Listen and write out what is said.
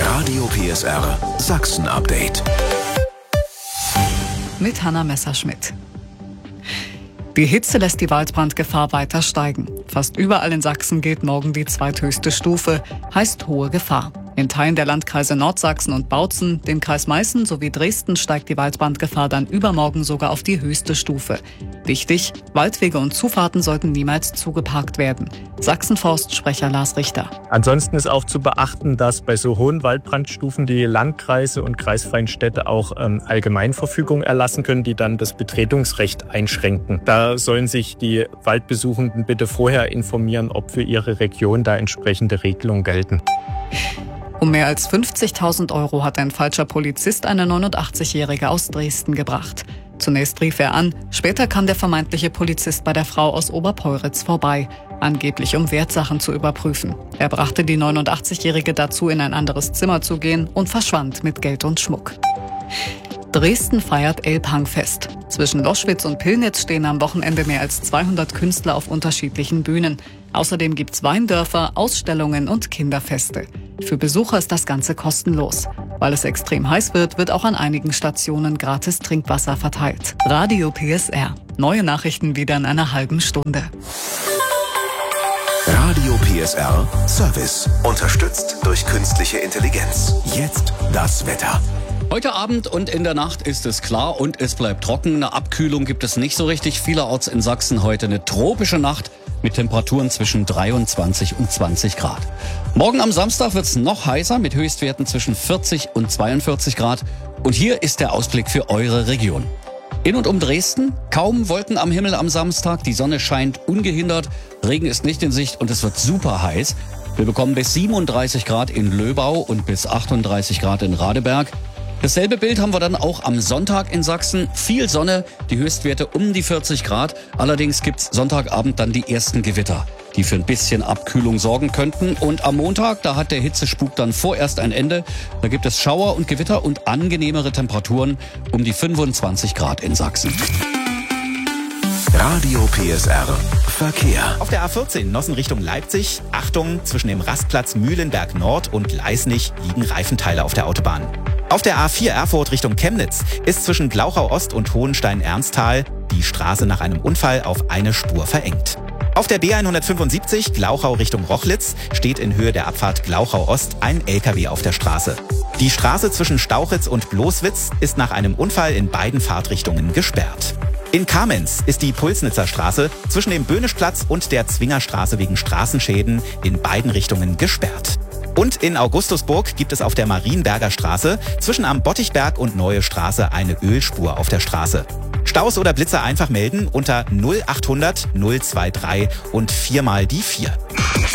Radio PSR Sachsen-Update. Mit Hanna Messerschmidt. Die Hitze lässt die Waldbrandgefahr weiter steigen. Fast überall in Sachsen gilt morgen die zweithöchste Stufe, heißt hohe Gefahr. In Teilen der Landkreise Nordsachsen und Bautzen, dem Kreis Meißen sowie Dresden steigt die Waldbrandgefahr dann übermorgen sogar auf die höchste Stufe. Wichtig, Waldwege und Zufahrten sollten niemals zugeparkt werden. Sachsenforst-Sprecher Lars Richter. Ansonsten ist auch zu beachten, dass bei so hohen Waldbrandstufen die Landkreise und kreisfreien Städte auch Allgemeinverfügungen erlassen können, die dann das Betretungsrecht einschränken. Da sollen sich die Waldbesuchenden bitte vorher informieren, ob für ihre Region da entsprechende Regelungen gelten. Um mehr als 50.000 € hat ein falscher Polizist eine 89-Jährige aus Dresden gebracht. Zunächst rief er an, später kam der vermeintliche Polizist bei der Frau aus Oberpeuritz vorbei, angeblich um Wertsachen zu überprüfen. Er brachte die 89-Jährige dazu, in ein anderes Zimmer zu gehen und verschwand mit Geld und Schmuck. Dresden feiert Elbhangfest. Zwischen Loschwitz und Pillnitz stehen am Wochenende mehr als 200 Künstler auf unterschiedlichen Bühnen. Außerdem gibt's Weindörfer, Ausstellungen und Kinderfeste. Für Besucher ist das Ganze kostenlos. Weil es extrem heiß wird, wird auch an einigen Stationen gratis Trinkwasser verteilt. Radio PSR. Neue Nachrichten wieder in einer halben Stunde. Radio PSR Service. Unterstützt durch künstliche Intelligenz. Jetzt das Wetter. Heute Abend und in der Nacht ist es klar und es bleibt trocken. Eine Abkühlung gibt es nicht so richtig. Vielerorts in Sachsen heute eine tropische Nacht mit Temperaturen zwischen 23 und 20 Grad. Morgen am Samstag wird es noch heißer mit Höchstwerten zwischen 40 und 42 Grad. Und hier ist der Ausblick für eure Region. In und um Dresden kaum Wolken am Himmel am Samstag. Die Sonne scheint ungehindert. Regen ist nicht in Sicht und es wird super heiß. Wir bekommen bis 37 Grad in Löbau und bis 38 Grad in Radeberg. Dasselbe Bild haben wir dann auch am Sonntag in Sachsen. Viel Sonne, die Höchstwerte um die 40 Grad. Allerdings gibt's Sonntagabend dann die ersten Gewitter, die für ein bisschen Abkühlung sorgen könnten. Und am Montag, da hat der Hitzespuk dann vorerst ein Ende. Da gibt es Schauer und Gewitter und angenehmere Temperaturen um die 25 Grad in Sachsen. Radio PSR Verkehr. Auf der A14 Nossen Richtung Leipzig. Achtung, zwischen dem Rastplatz Mühlenberg Nord und Leisnig liegen Reifenteile auf der Autobahn. Auf der A4 Erfurt Richtung Chemnitz ist zwischen Glauchau Ost und Hohenstein-Ernsthal die Straße nach einem Unfall auf eine Spur verengt. Auf der B175 Glauchau Richtung Rochlitz steht in Höhe der Abfahrt Glauchau Ost ein LKW auf der Straße. Die Straße zwischen Stauchitz und Bloßwitz ist nach einem Unfall in beiden Fahrtrichtungen gesperrt. In Kamenz ist die Pulsnitzer Straße zwischen dem Böhnischplatz und der Zwingerstraße wegen Straßenschäden in beiden Richtungen gesperrt. Und in Augustusburg gibt es auf der Marienberger Straße zwischen am Bottichberg und Neue Straße eine Ölspur auf der Straße. Staus oder Blitzer einfach melden unter 0800 023 und 4 mal die 4.